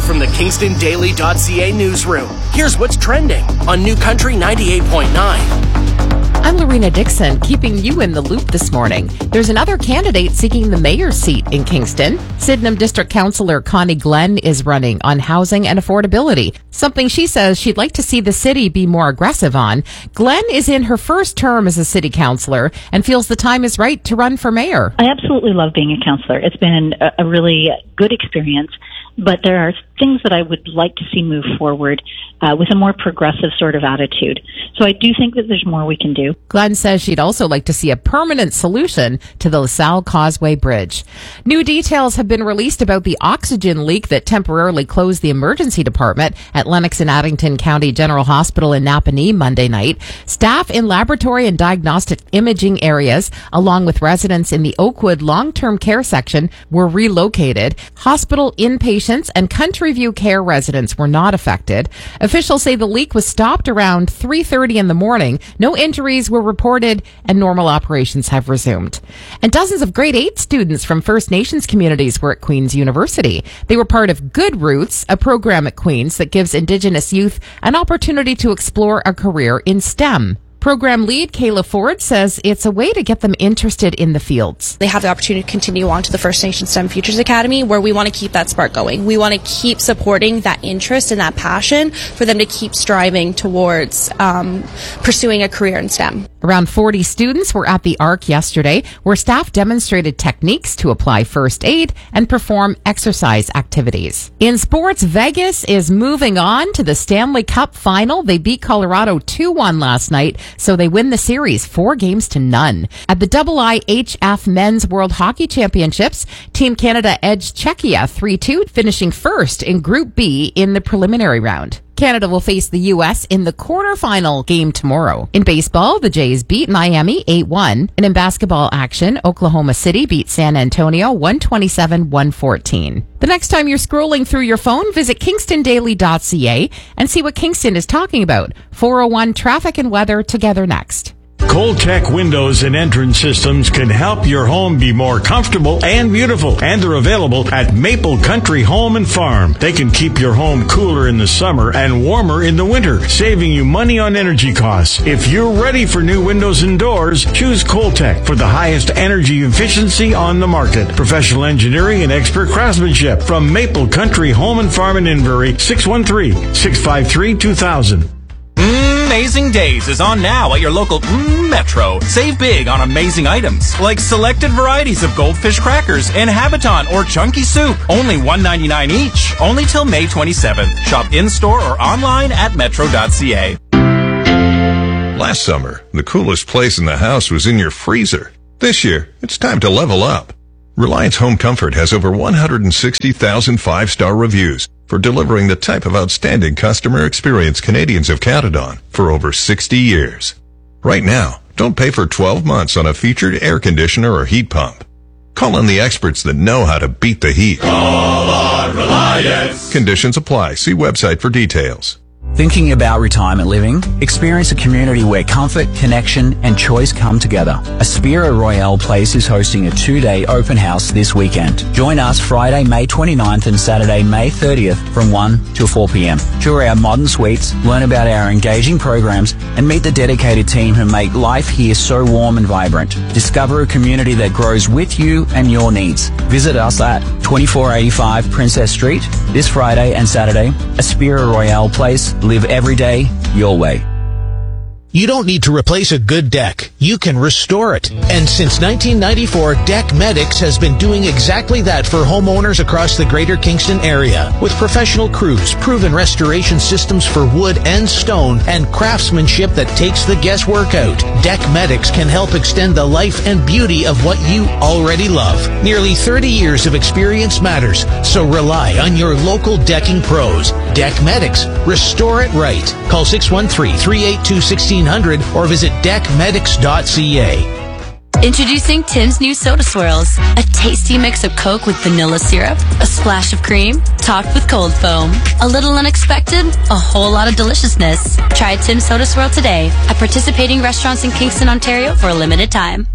from the KingstonDaily.ca newsroom, here's what's trending on New Country 98.9. I'm Lorena Dixon, keeping you in the loop this morning. There's another candidate seeking the mayor's seat in Kingston. Sydenham District Councillor Connie Glenn is running on housing and affordability, something she says she'd like to see the city be more aggressive on. Glenn is in her first term as a city councillor and feels the time is right to run for mayor. I absolutely love being a councillor. It's been a really good experience, but there are things that I would like to see move forward with a more progressive sort of attitude. So I do think that there's more we can do. Glenn says she'd also like to see a permanent solution to the LaSalle Causeway Bridge. New details have been released about the oxygen leak that temporarily closed the emergency department at Lennox and Addington County General Hospital in Napanee Monday night. Staff in laboratory and diagnostic imaging areas, along with residents in the Oakwood long-term care section, were relocated. Hospital inpatients and Country View Care residents were not affected. Officials say the leak was stopped around 3:30 in the morning. No injuries were reported and normal operations have resumed. And dozens of grade 8 students from First Nations communities were at Queen's University. They were part of Good Roots, a program at Queen's that gives Indigenous youth an opportunity to explore a career in STEM. Program lead Kayla Ford says it's a way to get them interested in the fields. They have the opportunity to continue on to the First Nations STEM Futures Academy, where we want to keep that spark going. We want to keep supporting that interest and that passion for them to keep striving towards pursuing a career in STEM. Around 40 students were at the ARC yesterday, where staff demonstrated techniques to apply first aid and perform exercise activities. In sports, Vegas is moving on to the Stanley Cup final. They beat Colorado 2-1 last night, so they win the series 4-0. At the IIHF Men's World Hockey Championships, Team Canada edged Czechia 3-2, finishing first in Group B in the preliminary round. Canada will face the U.S. in the quarterfinal game tomorrow. In baseball, the Jays beat Miami 8-1. And in basketball action, Oklahoma City beat San Antonio 127-114. The next time you're scrolling through your phone, visit KingstonDaily.ca and see what Kingston is talking about. 401 traffic and weather together next. Coltech Windows and Entrance Systems can help your home be more comfortable and beautiful, and they're available at Maple Country Home and Farm. They can keep your home cooler in the summer and warmer in the winter, saving you money on energy costs. If you're ready for new windows and doors, choose Coltech for the highest energy efficiency on the market. Professional engineering and expert craftsmanship from Maple Country Home and Farm in Inverie, 613-653-2000. Amazing Days is on now at your local Metro. Save big on amazing items like selected varieties of Goldfish crackers and Habiton or Chunky soup. Only $1.99 each. Only till May 27th. Shop in-store or online at metro.ca. Last summer, the coolest place in the house was in your freezer. This year, it's time to level up. Reliance Home Comfort has over 160,000 5-star reviews for delivering the type of outstanding customer experience Canadians have counted on for over 60 years. Right now, don't pay for 12 months on a featured air conditioner or heat pump. Call on the experts that know how to beat the heat. Call on Reliance. Conditions apply. See website for details. Thinking about retirement living? Experience a community where comfort, connection, and choice come together. Aspira Royale Place is hosting a 2-day open house this weekend. Join us Friday, May 29th and Saturday, May 30th from 1 till 4 p.m. Tour our modern suites, learn about our engaging programs, and meet the dedicated team who make life here so warm and vibrant. Discover a community that grows with you and your needs. Visit us at 2485 Princess Street this Friday and Saturday. Aspira Royale Place. Live every day your way. You don't need to replace a good deck. You can restore it. And since 1994, Deck Medics has been doing exactly that for homeowners across the greater Kingston area. With professional crews, proven restoration systems for wood and stone, and craftsmanship that takes the guesswork out, Deck Medics can help extend the life and beauty of what you already love. Nearly 30 years of experience matters, so rely on your local decking pros. Deck Medics. Restore it right. Call 613-382-1600 or visit deckmedics.ca. Introducing Tim's new Soda Swirls, a tasty mix of Coke with vanilla syrup, a splash of cream, topped with cold foam. A little unexpected, a whole lot of deliciousness. Try Tim's Soda Swirl today at participating restaurants in Kingston, Ontario for a limited time.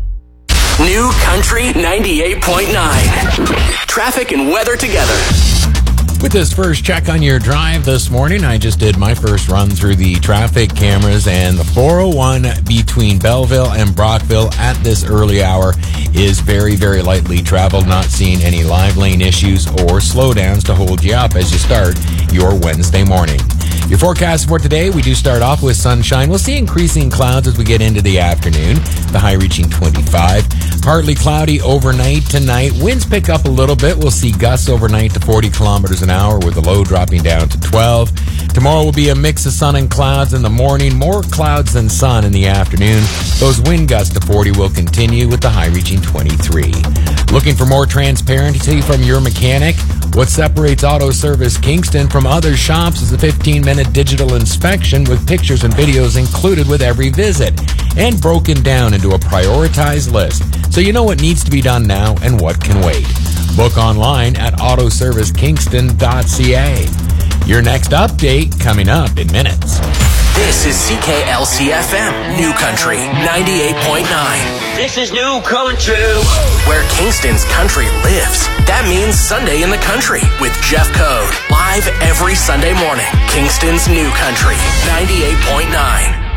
New Country 98.9. Traffic and weather together. With this first check on your drive this morning, I just did my first run through the traffic cameras, and the 401 between Belleville and Brockville at this early hour is very, very lightly traveled. Not seeing any live lane issues or slowdowns to hold you up as you start your Wednesday morning. Your forecast for today, we do start off with sunshine. We'll see increasing clouds as we get into the afternoon, the high reaching 25. Partly cloudy overnight tonight. Winds pick up a little bit. We'll see gusts overnight to 40 kilometers an hour with the low dropping down to 12. Tomorrow will be a mix of sun and clouds in the morning. More clouds than sun in the afternoon. Those wind gusts to 40 will continue with the high reaching 23. Looking for more transparency from your mechanic? What separates Auto Service Kingston from other shops is a 15-minute digital inspection with pictures and videos included with every visit and broken down into a prioritized list so you know what needs to be done now and what can wait. Book online at autoservicekingston.ca. Your next update coming up in minutes. This is CKLC-FM, New Country 98.9. This is New Country, where Kingston's country lives. That means Sunday in the Country with Jeff Code. Live every Sunday morning. Kingston's New Country 98.9.